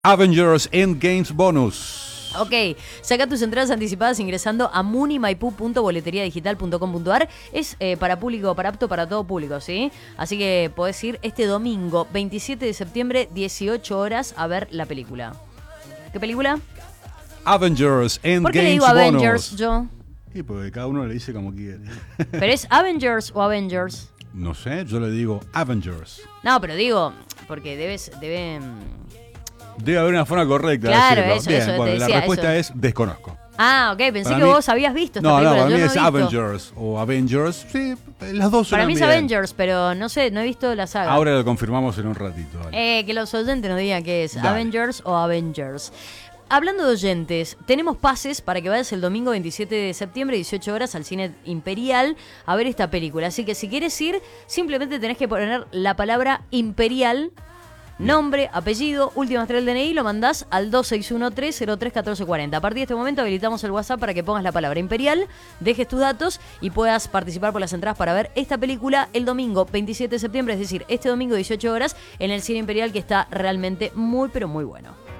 Avengers Endgames Bonus. Ok, saca tus entradas anticipadas ingresando a munimaipú.boleteriadigital.com.ar. Es para público, para apto para todo público, ¿sí? Así que podés ir este domingo, 27 de septiembre, 18 horas, a ver la película. ¿Qué película? Avengers Endgames Bonus. ¿Por qué le digo Avengers yo? Sí, porque cada uno le dice como quiere. ¿Pero es Avengers o Avengers? No sé, yo le digo Avengers. No, pero digo, porque debe... Debe haber una forma correcta Claro, de decirlo. eso, Bien, eso, te bueno, decía, la respuesta eso. es desconozco. Ah, ok, pensé Para que mí- vos habías visto esta No, película. para yo mí no es he visto. Avengers o Avengers. Sí, las dos Para suenan mí es bien. Avengers, pero no sé, no he visto la saga. Ahora lo confirmamos en un ratito. Dale. Que los oyentes nos digan qué es, Dale. Avengers o Avengers. Hablando de oyentes, tenemos pases para que vayas el domingo 27 de septiembre, 18 horas, al Cine Imperial a ver esta película. Así que si quieres ir, simplemente tenés que poner la palabra Imperial, nombre, apellido, últimas 3 del DNI, lo mandás al 2613-031440. A partir de este momento habilitamos el WhatsApp para que pongas la palabra Imperial, dejes tus datos y puedas participar por las entradas para ver esta película el domingo 27 de septiembre, es decir, este domingo 18 horas, en el Cine Imperial, que está realmente muy, pero muy bueno.